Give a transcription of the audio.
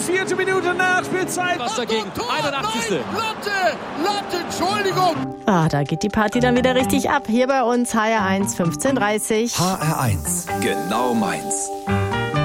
4. Minute Nachspielzeit. Was dagegen? 81. Latte, Entschuldigung. Da geht die Party dann wieder richtig ab. Hier bei uns HR1 15:30. HR1, genau meins.